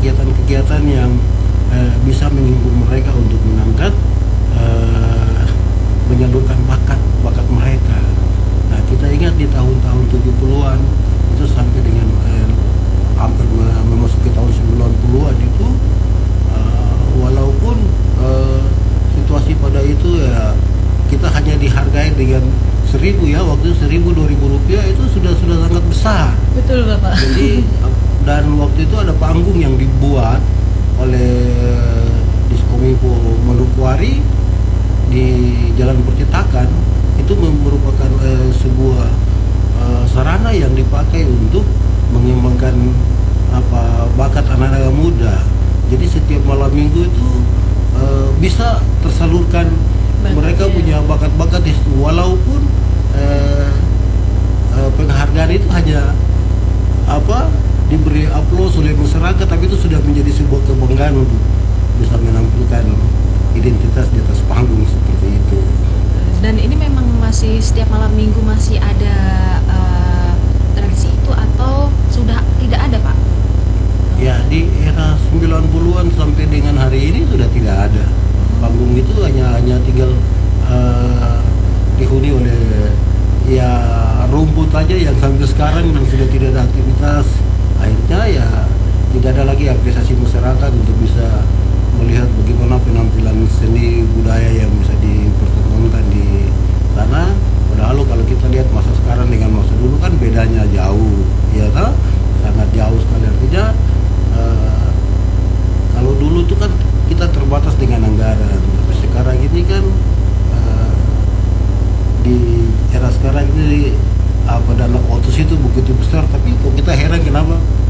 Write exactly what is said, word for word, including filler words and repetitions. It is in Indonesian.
kegiatan-kegiatan yang uh, bisa menghibur mereka untuk mengangkat uh, menyalurkan bakat bakat mereka. Nah, kita ingat di tahun-tahun tujuh puluhan itu sampai dengan uh, hampir memasuki tahun sembilan puluhan itu, uh, walaupun uh, situasi pada itu ya kita hanya dihargai dengan seribu ya, waktu itu seribu dua ribu rupiah itu sudah sudah sangat besar. Betul Bapak. Jadi dan waktu itu ada panggung yang dibuat oleh Diskominfo Manokwari di Jalan Percetakan, itu merupakan uh, sebuah uh, sarana yang dipakai untuk mengembangkan apa bakat anak-anak muda. Jadi setiap malam minggu itu uh, bisa tersalurkan bakat, mereka ya. Punya bakat-bakat itu, walaupun uh, uh, penghargaan itu hanya apa diberi aplaus oleh masyarakat, tapi itu sudah menjadi sebuah kebanggaan untuk bisa menampilkan identitas di atas panggung seperti itu. Dan ini memang masih setiap malam minggu masih ada uh, tradisi itu atau sudah tidak ada, Pak? Ya, di era sembilan puluhan sampai dengan hari ini sudah tidak ada. Panggung itu hanya hanya tinggal uh, dihuni oleh ya rumput aja yang sampai sekarang yang sudah tidak ada aktivitas. Akhirnya ya tidak ada lagi apresiasi masyarakat untuk bisa melihat bagaimana penampilan seni budaya yang bisa dipertontonkan di sana. Padahal kalau kita lihat masa sekarang dengan masa dulu kan bedanya jauh, ya kan? Sangat jauh sekali. Artinya uh, kalau dulu tuh kan kita terbatas dengan anggaran, tapi sekarang ini kan uh, di era sekarang ini apa dana otsus itu begitu besar, tapi kok kita heran kenapa